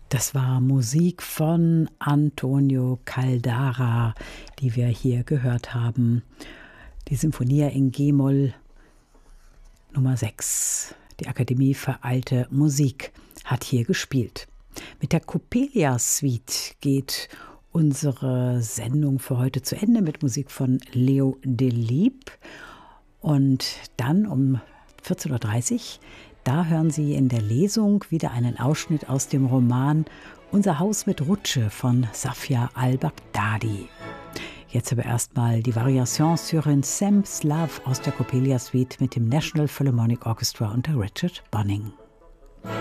Das war Musik von Antonio Caldara, die wir hier gehört haben. Die Sinfonia in G-Moll Nummer 6. Die Akademie für Alte Musik hat hier gespielt. Mit der Coppelia Suite geht unsere Sendung für heute zu Ende mit Musik von Leo Delibes. Und dann um 14:30 Uhr, da hören Sie in der Lesung wieder einen Ausschnitt aus dem Roman Unser Haus mit Rutsche von Safia al-Baghdadi. Jetzt aber erstmal die Variation sur un simple Slav aus der Coppelia Suite mit dem National Philharmonic Orchestra unter Richard Bunning.